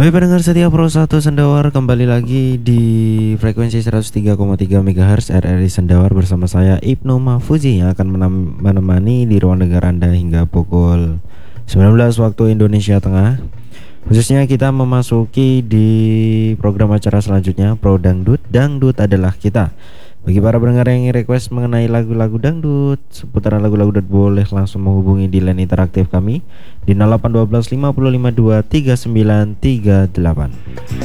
Baik pendengar setia Pro 1 Sendawar, kembali lagi di frekuensi 103,3 MHz RRI Sendawar bersama saya Ibnu Mahfuzi yang akan menemani di ruang dengar Anda hingga pukul 19 waktu Indonesia Tengah. Khususnya kita memasuki di program acara selanjutnya, Pro Dangdut. Dangdut adalah kita. Bagi para pendengar yang ingin request mengenai lagu-lagu dangdut, seputaran lagu-lagu dangdut, boleh langsung menghubungi di line interaktif kami di 0812 552 3938.